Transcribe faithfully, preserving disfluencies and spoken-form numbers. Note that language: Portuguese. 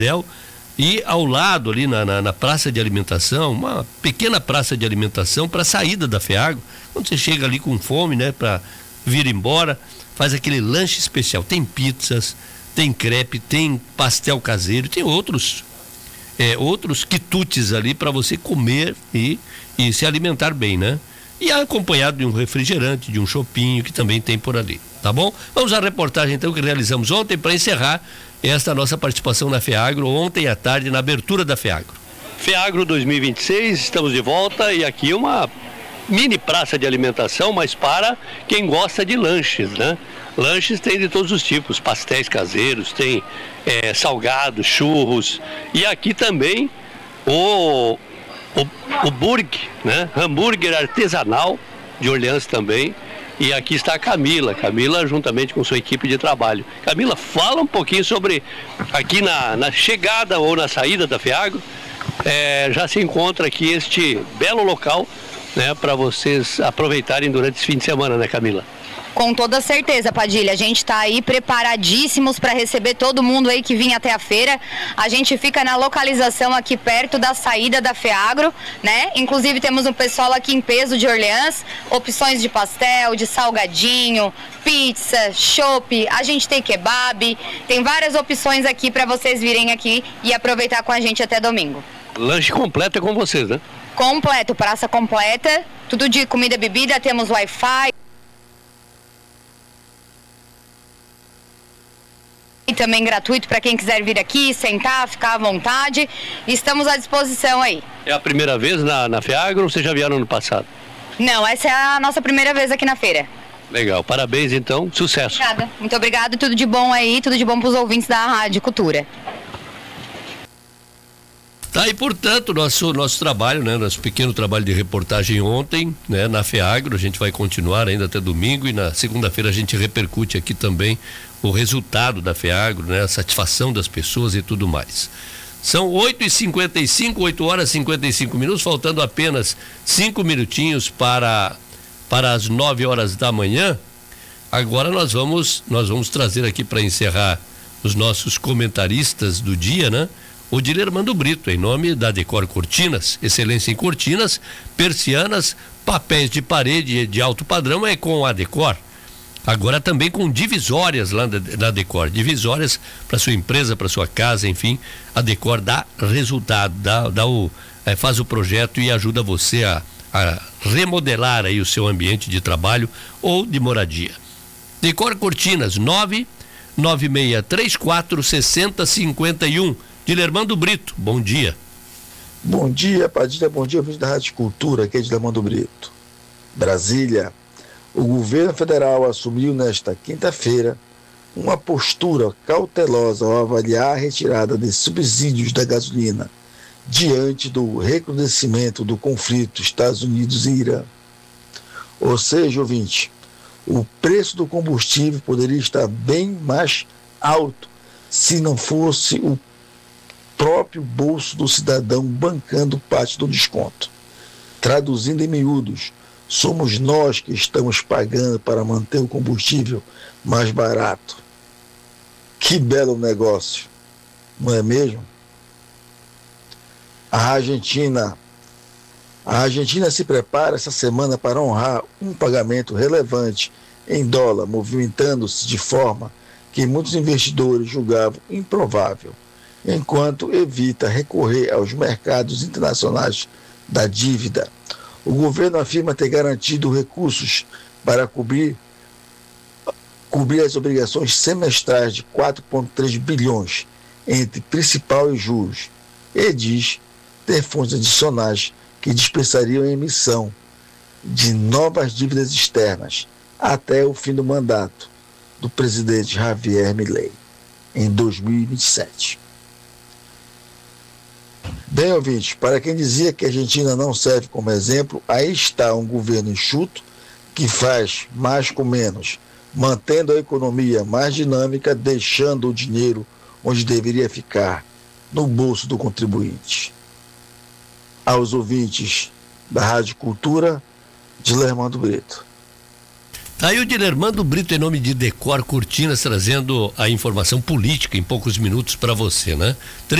e ao lado ali na, na, na praça de alimentação, uma pequena praça de alimentação para a saída da FEAGRO, quando você chega ali com fome, né, para vir embora, faz aquele lanche especial, tem pizzas, tem crepe, tem pastel caseiro, tem outros é, outros quitutes ali para você comer e, e se alimentar bem, né? E acompanhado de um refrigerante, de um chopinho que também tem por ali, tá bom? Vamos à reportagem então que realizamos ontem para encerrar esta nossa participação na FEAGRO ontem à tarde na abertura da FEAGRO. FEAGRO dois mil e vinte e seis, estamos de volta e aqui uma mini praça de alimentação, mas para quem gosta de lanches, né? Lanches tem de todos os tipos, pastéis caseiros, tem é, salgados, churros e aqui também o O, o burger, né? Hambúrguer artesanal de Orleans também. E aqui está a Camila, Camila juntamente com sua equipe de trabalho. Camila, fala um pouquinho sobre aqui na, na chegada ou na saída da FEAGRO, é, já se encontra aqui este belo local, né, para vocês aproveitarem durante esse fim de semana, né, Camila? Com toda certeza, Padilha, a gente está aí preparadíssimos para receber todo mundo aí que vinha até a feira. A gente fica na localização aqui perto da saída da FEAGRO, né? Inclusive temos um pessoal aqui em peso de Orleans, opções de pastel, de salgadinho, pizza, chopp, a gente tem kebab, tem várias opções aqui para vocês virem aqui e aproveitar com a gente até domingo. Lanche completo é com vocês, né? Completo, praça completa, tudo de comida e bebida, temos Wi-Fi. Também gratuito para quem quiser vir aqui, sentar, ficar à vontade. Estamos à disposição aí. É a primeira vez na, na FEAGRO ou vocês já vieram no passado? Não, essa é a nossa primeira vez aqui na feira. Legal, parabéns então, sucesso. Obrigada, muito obrigada, tudo de bom aí, tudo de bom para os ouvintes da Rádio Cultura. Tá, e portanto, nosso, nosso trabalho, né, nosso pequeno trabalho de reportagem ontem, né, na FEAGRO, a gente vai continuar ainda até domingo e na segunda-feira a gente repercute aqui também o resultado da FEAGRO, né, a satisfação das pessoas e tudo mais. São oito e cinquenta e cinco, oito horas e cinquenta e cinco minutos, faltando apenas cinco minutinhos para, para as nove horas da manhã. Agora nós vamos, nós vamos trazer aqui para encerrar os nossos comentaristas do dia, né? O Dilermando Brito, em nome da Decor Cortinas, excelência em cortinas, persianas, papéis de parede de alto padrão é com a Decor. Agora também com divisórias lá na Decor, divisórias para sua empresa, para sua casa, enfim, a Decor dá resultado, dá, dá o, é, faz o projeto e ajuda você a, a remodelar aí o seu ambiente de trabalho ou de moradia. Decor Cortinas, nove nove seis três quatro seis zero cinco um. Dilermando Brito, bom dia. Bom dia, Padilha, bom dia, ouvinte da Rádio Cultura, aqui é Dilermando Brito. Brasília, o governo federal assumiu nesta quinta-feira uma postura cautelosa ao avaliar a retirada de subsídios da gasolina diante do recrudescimento do conflito Estados Unidos e Irã. Ou seja, ouvinte, o preço do combustível poderia estar bem mais alto se não fosse o próprio bolso do cidadão bancando parte do desconto. Traduzindo em miúdos, somos nós que estamos pagando para manter o combustível mais barato. Que belo negócio, não é mesmo? A Argentina, a Argentina se prepara essa semana para honrar um pagamento relevante em dólar, movimentando-se de forma que muitos investidores julgavam improvável, enquanto evita recorrer aos mercados internacionais da dívida. O governo afirma ter garantido recursos para cobrir, cobrir as obrigações semestrais de quatro vírgula três bilhões entre principal e juros, e diz ter fontes adicionais que dispensariam a emissão de novas dívidas externas até o fim do mandato do presidente Javier Milei, em dois mil e vinte e sete. Bem, ouvinte, para quem dizia que a Argentina não serve como exemplo, aí está um governo enxuto que faz mais com menos, mantendo a economia mais dinâmica, deixando o dinheiro onde deveria ficar, no bolso do contribuinte. Aos ouvintes da Rádio Cultura, Dilermando Brito. Tá aí o Dilermando Brito em nome de Decor Cortinas trazendo a informação política em poucos minutos para você, né?